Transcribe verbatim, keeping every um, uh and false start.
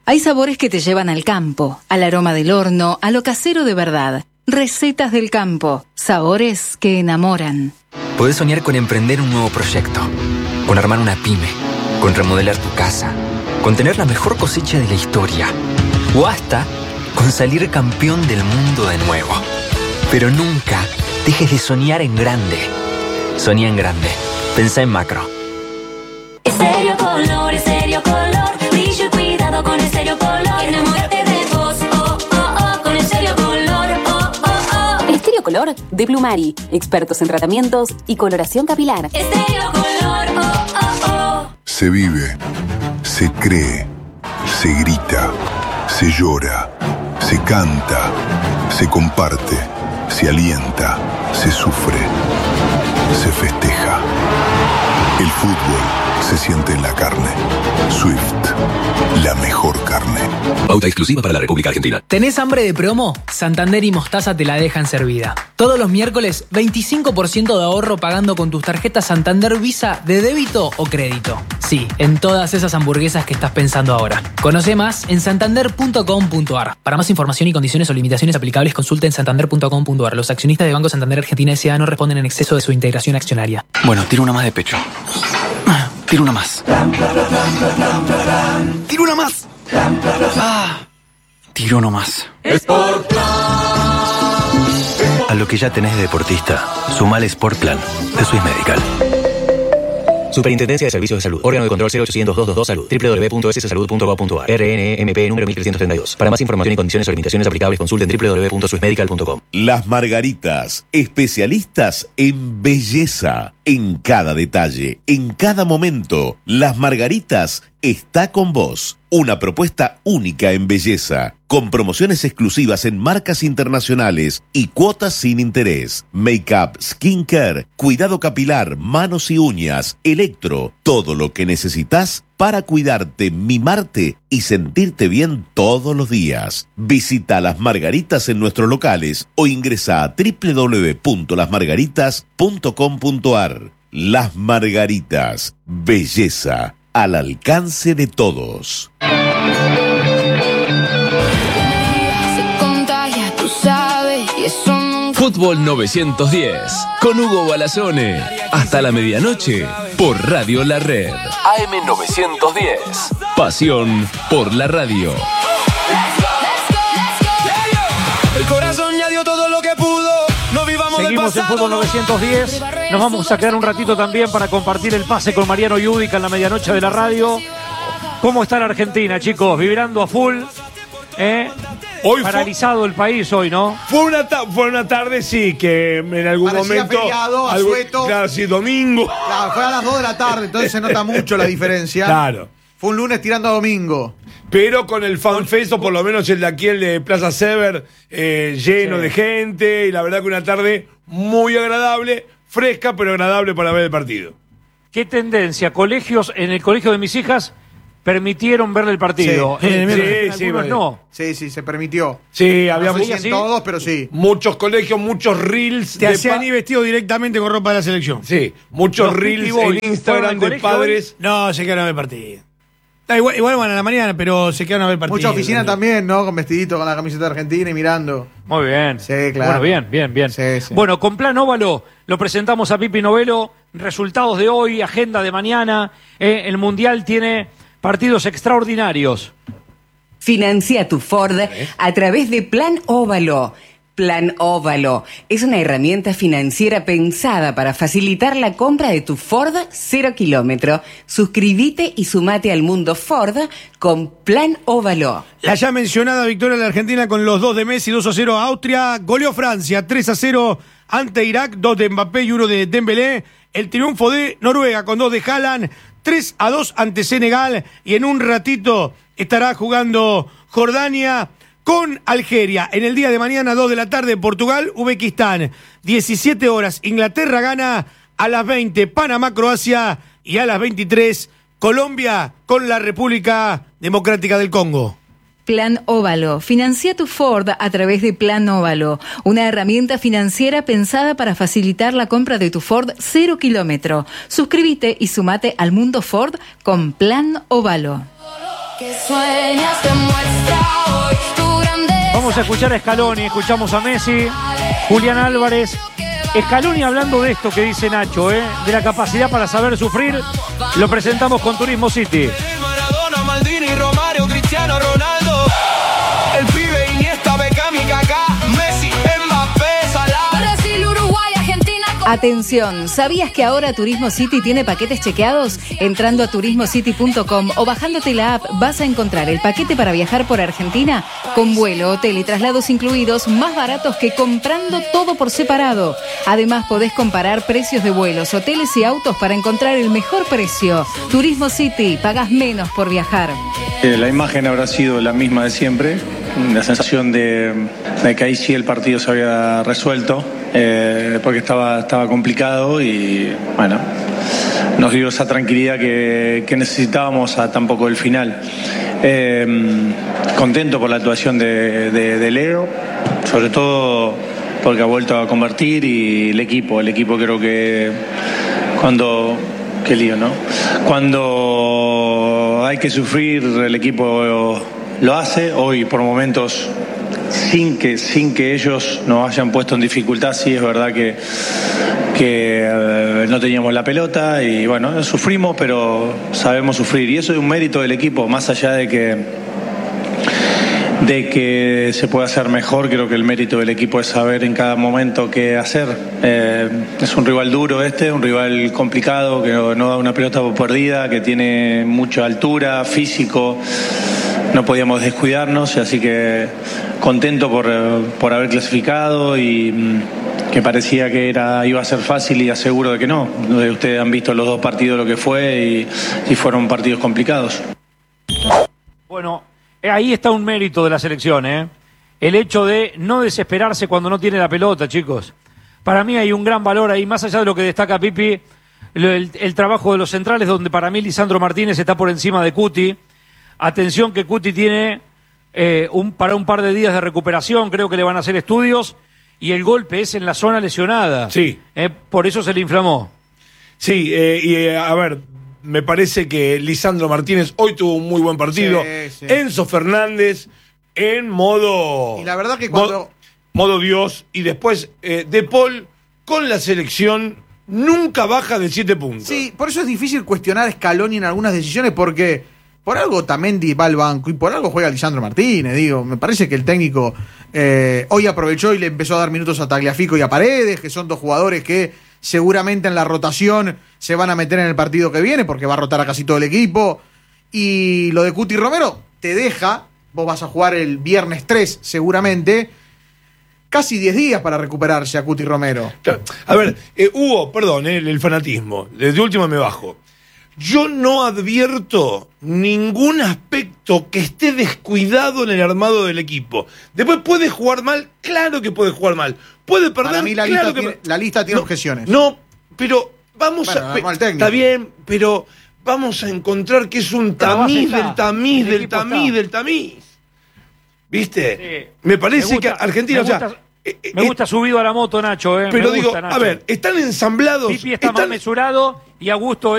Hay sabores que te llevan al campo, al aroma del horno, a lo casero de verdad. Recetas del campo, sabores que enamoran. Podés soñar con emprender un nuevo proyecto, con armar una pyme, con remodelar tu casa, con tener la mejor cosecha de la historia, o hasta con salir campeón del mundo de nuevo. Pero nunca dejes de soñar en grande. Soñá en grande. Pensá en macro. Estéreo Color, Estéreo Color, brillo y cuidado con Estéreo Color. Enamórate de vos, oh, oh, oh, con Estéreo Color, oh, oh, oh. Estéreo Color de Plumari, expertos en tratamientos y coloración capilar. Estéreo Color, oh, oh, oh. Se vive, se cree, se grita, se llora, se canta, se comparte, se alienta, se sufre, se festeja. El fútbol se siente en la carne. Swift, la mejor carne. Pauta exclusiva para la República Argentina. ¿Tenés hambre de promo? Santander y Mostaza te la dejan servida. Todos los miércoles, veinticinco por ciento de ahorro pagando con tus tarjetas Santander Visa de débito o crédito. Sí, en todas esas hamburguesas que estás pensando ahora. Conoce más en santander punto com punto a r. Para más información y condiciones o limitaciones aplicables, consulta en santander punto com punto a r. Los accionistas de Banco Santander Argentina S A no responden en exceso de su integración accionaria. Bueno, tiro una más de pecho. Tiro una más. Tiro una más. Ah, tiro uno más. A lo que ya tenés de deportista, sumale Sport Plan de Swiss Medical. Superintendencia de Servicios de Salud. Órgano de control cero ochocientos, doscientos veintidós Salud. doble u doble u doble u punto s s salud punto gov punto a r. R N M P número mil trescientos treinta y dos. Para más información y condiciones o limitaciones aplicables, consulten doble u doble u doble u punto swiss medical punto com. Las Margaritas, especialistas en belleza. En cada detalle, en cada momento, Las Margaritas está con vos. Una propuesta única en belleza, con promociones exclusivas en marcas internacionales y cuotas sin interés. Make-up, skincare, cuidado capilar, manos y uñas, electro, todo lo que necesitas para cuidarte, mimarte y sentirte bien todos los días. Visita Las Margaritas en nuestros locales o ingresa a doble u doble u doble u punto las margaritas punto com punto a r. Las Margaritas, belleza al alcance de todos. Fútbol novecientos diez, con Hugo Balazone. Hasta la medianoche, por Radio La Red. A M novecientos diez. Pasión por la radio. El corazón ya dio todo lo que pudo. No vivamos del Seguimos en pasado, Fútbol no. novecientos diez. Nos vamos a quedar un ratito también para compartir el pase con Mariano Yudica en la medianoche de la radio. ¿Cómo está la Argentina, chicos? Vibrando a full. ¿Eh? Hoy Paralizado fue, el país hoy, ¿no? Fue una, ta- fue una tarde, sí, que en algún Parecía momento... feriado, algún- asueto. Claro, sí, domingo. Claro, fue a las dos de la tarde, entonces se nota mucho la diferencia. Claro. Fue un lunes tirando a domingo. Pero con el fanfest, o por lo menos el de aquí, el de Plaza Sever, eh, lleno Sí. de gente, y la verdad que una tarde muy agradable, fresca, pero agradable para ver el partido. ¿Qué tendencia? Colegios, en el colegio de mis hijas permitieron verle el partido. Sí, Eh, sí, sí, algunos vale. no. Sí, sí, se permitió. Sí, había No sé si muchos, en todos, pero sí. muchos colegios, muchos reels. Te de hacían pa- ir vestido directamente con ropa de la selección. Sí, muchos Los reels Pretty Boys en Instagram fueron al de colegio padres. No, se quedaron a ver partido. Da igual, igual van a la mañana, pero se quedaron a ver partido. Mucha oficina también, ¿no? Con vestidito, con la camiseta argentina y mirando. Muy bien. Sí, claro. Bueno, bien, bien, bien. Sí, sí. Bueno, con Plan Óvalo lo presentamos a Pipi Novelo. Resultados de hoy, agenda de mañana. Eh, el Mundial tiene partidos extraordinarios. Financia tu Ford a través de Plan Óvalo. Plan Óvalo es una herramienta financiera pensada para facilitar la compra de tu Ford cero kilómetro. Suscríbete y sumate al mundo Ford con Plan Óvalo. La ya mencionada victoria de la Argentina con los dos de Messi, dos a cero a Austria. Goleó Francia, tres a cero ante Irak, dos de Mbappé y uno de Dembélé. El triunfo de Noruega con dos de Haaland, tres a dos ante Senegal. Y en un ratito estará jugando Jordania con Algeria. En el día de mañana, dos de la tarde, Portugal, Uzbekistán. diecisiete horas, Inglaterra gana. A las veinte, Panamá, Croacia. Y a las veintitrés, Colombia con la República Democrática del Congo. Plan Óvalo. Financia tu Ford a través de Plan Óvalo, una herramienta financiera pensada para facilitar la compra de tu Ford cero kilómetro. Suscríbete y sumate al mundo Ford con Plan Óvalo. Que sueñas te muestra hoy tu grandeza. Vamos a escuchar a Scaloni, escuchamos a Messi, Julián Álvarez. Scaloni hablando de esto que dice Nacho, ¿eh? De la capacidad para saber sufrir, lo presentamos con Turismo City. Maradona, Maldini, Romario, Cristiano Ronaldo. El pibe Iniesta, Beckham y Kaká. Messi, Mbappé, Salah. Brasil, Uruguay, Argentina. Atención, ¿sabías que ahora Turismo City tiene paquetes chequeados? Entrando a turismo city punto com o bajándote la app vas a encontrar el paquete para viajar por Argentina con vuelo, hotel y traslados incluidos más baratos que comprando todo por separado. Además podés comparar precios de vuelos, hoteles y autos para encontrar el mejor precio. Turismo City, pagás menos por viajar. Eh, la imagen habrá sido la misma de siempre, la sensación de, de que ahí sí el partido se había resuelto, eh, porque estaba, estaba complicado y bueno, nos dio esa tranquilidad que, que necesitábamos a tan poco el final. Eh, contento por la actuación de, de, de Leo, sobre todo porque ha vuelto a convertir, y el equipo, el equipo creo que cuando... Qué lío, ¿no? Cuando hay que sufrir, el equipo lo hace. Hoy, por momentos, sin que, sin que ellos nos hayan puesto en dificultad, sí es verdad que, que eh, no teníamos la pelota y, bueno, sufrimos, pero sabemos sufrir. Y eso es un mérito del equipo, más allá de que de que se pueda hacer mejor. Creo que el mérito del equipo es saber en cada momento qué hacer. Eh, es un rival duro este, un rival complicado, que no, no da una pelota por perdida, que tiene mucha altura, físico. No podíamos descuidarnos, así que contento por, por haber clasificado, y que parecía que era, iba a ser fácil, y aseguro de que no. Ustedes han visto los dos partidos lo que fue, y, y fueron partidos complicados. Bueno, ahí está un mérito de la selección, ¿eh? El hecho de no desesperarse cuando no tiene la pelota, chicos. Para mí hay un gran valor ahí, más allá de lo que destaca Pipi, el, el trabajo de los centrales, donde para mí Lisandro Martínez está por encima de Cuti. Atención que Cuti tiene eh, un, para un par de días de recuperación, creo que le van a hacer estudios, y el golpe es en la zona lesionada. Sí. Eh, por eso se le inflamó. Sí, eh, y eh, a ver... Me parece que Lisandro Martínez hoy tuvo un muy buen partido. Sí, sí. Enzo Fernández en modo... Y la verdad que cuando... Modo, modo Dios. Y después eh, De Paul con la selección nunca baja de siete puntos. Sí, por eso es difícil cuestionar a Scaloni en algunas decisiones, porque por algo Tamendi va al banco y por algo juega Lisandro Martínez. Digo, me parece que el técnico eh, hoy aprovechó y le empezó a dar minutos a Tagliafico y a Paredes, que son dos jugadores que seguramente en la rotación se van a meter en el partido que viene, porque va a rotar a casi todo el equipo. Y lo de Cuti Romero te deja, vos vas a jugar el viernes tres seguramente, casi diez días para recuperarse a Cuti Romero. Claro. A ver, eh, Hugo, perdón, eh, el fanatismo, desde último me bajo. Yo no advierto ningún aspecto que esté descuidado en el armado del equipo. Después puede jugar mal, claro que puede jugar mal. Puede perder, Para mí la, claro lista, que... tiene, la lista tiene no, objeciones. No, pero vamos bueno, a... vamos al técnico. Está bien, pero vamos a encontrar que es un tamiz del tamiz, del tamiz, del tamiz. ¿Viste? Sí. Me parece me gusta, que Argentina... Me gusta, o sea, eh, me gusta eh, subido a la moto, Nacho. Eh. Pero me digo, gusta, Nacho. A ver, están ensamblados... Pipi está están... más mesurado y Augusto...